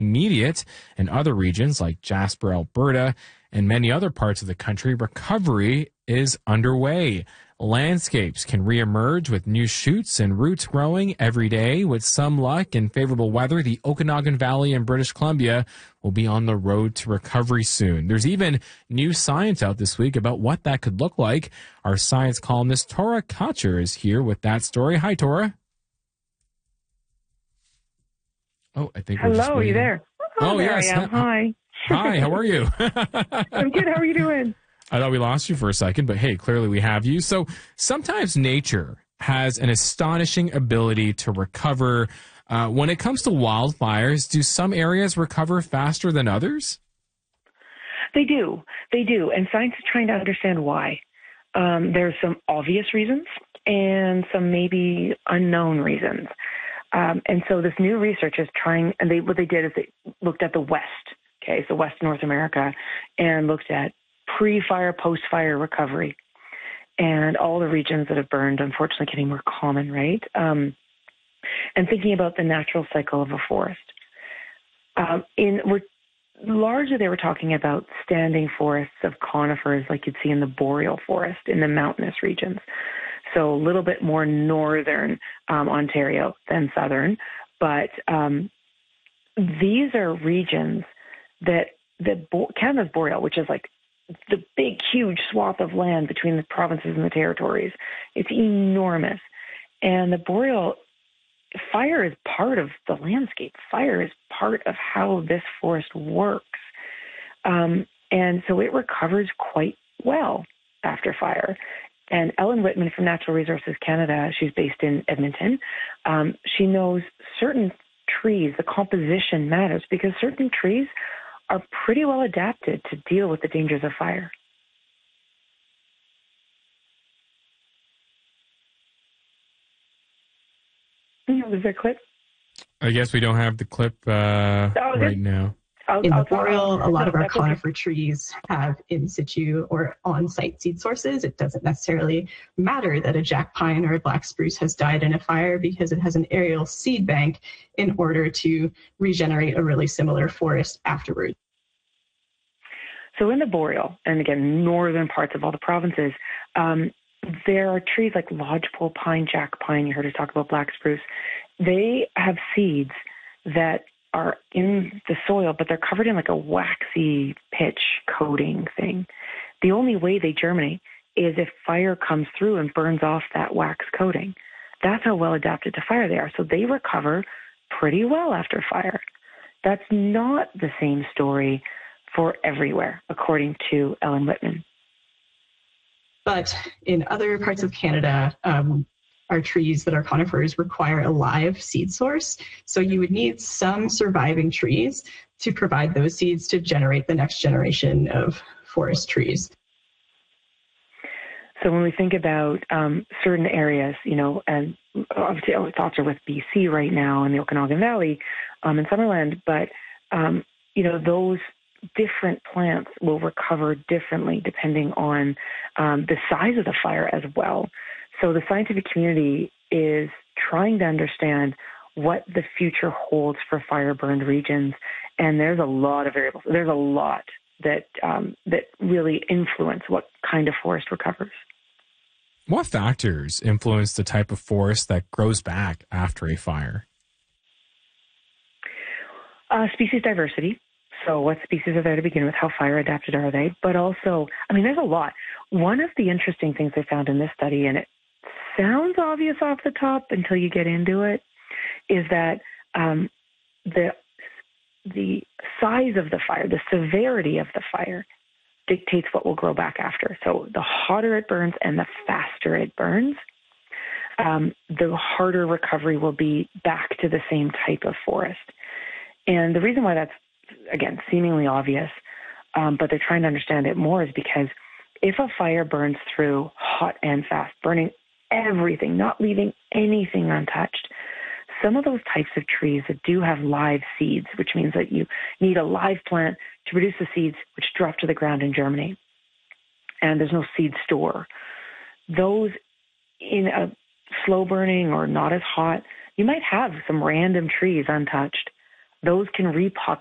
immediate. In other regions like Jasper, Alberta, and many other parts of the country, recovery is underway. Landscapes can reemerge with new shoots and roots growing every day. With some luck and favorable weather, the Okanagan Valley in British Columbia will be on the road to recovery soon. There's even new science out this week about what that could look like. Our science columnist Tora Kotcher is here with that story. Hi, Tora. Oh, I think we're just Hello, are you there? Oh, there yes. I am. Hi. Hi, how are you? I'm good. How are you doing? I thought we lost you for a second, but hey, clearly we have you. So sometimes nature has an astonishing ability to recover. When it comes to wildfires, do some areas recover faster than others? They do. They do. And science is trying to understand why. There's some obvious reasons and some maybe unknown reasons. And so this new research is trying, and what they did is they looked at the West, okay, so West North America, and looked at pre-fire, post-fire recovery. And all the regions that have burned, unfortunately, getting more common, right? And thinking about the natural cycle of a forest. Largely, they were talking about standing forests of conifers like you'd see in the boreal forest in the mountainous regions. So a little bit more northern Ontario than southern. But these are regions that Canada's boreal, which is like the big, huge swath of land between the provinces and the territories. It's enormous. And the boreal, fire is part of the landscape. Fire is part of how this forest works. And so it recovers quite well after fire. And Ellen Whitman from Natural Resources Canada, she's based in Edmonton, she knows certain trees, the composition matters because certain trees are pretty well adapted to deal with the dangers of fire. Was there a clip? I guess we don't have the clip right now. In the boreal, a lot of our conifer trees have in situ or on-site seed sources. It doesn't necessarily matter that a jack pine or a black spruce has died in a fire because it has an aerial seed bank in order to regenerate a really similar forest afterwards. So in the boreal, and again, northern parts of all the provinces, there are trees like lodgepole pine, jack pine, you heard us talk about black spruce. They have seeds that are in the soil, but they're covered in like a waxy pitch coating thing. The only way they germinate is if fire comes through and burns off that wax coating. That's how well adapted to fire they are. So they recover pretty well after fire. That's not the same story for everywhere, according to Ellen Whitman. But in other parts of Canada, our trees that are conifers require a live seed source. So you would need some surviving trees to provide those seeds to generate the next generation of forest trees. So when we think about certain areas, and obviously our thoughts are with BC right now in the Okanagan Valley and Summerland, but, those different plants will recover differently depending on the size of the fire as well. So the scientific community is trying to understand what the future holds for fire-burned regions, and there's a lot of variables. There's a lot that really influence what kind of forest recovers. What factors influence the type of forest that grows back after a fire? Species diversity. So what species are there to begin with? How fire adapted are they? But also, there's a lot. One of the interesting things they found in this study, and it sounds obvious off the top until you get into it, is that the size of the fire, the severity of the fire, dictates what will grow back after. So the hotter it burns and the faster it burns, the harder recovery will be back to the same type of forest. And the reason why that's, again, seemingly obvious, but they're trying to understand it more, is because if a fire burns through hot and fast, burning everything, not leaving anything untouched, some of those types of trees that do have live seeds, which means that you need a live plant to produce the seeds which drop to the ground and germinate, and there's no seed store. Those in a slow burning or not as hot, you might have some random trees untouched. those can repopulate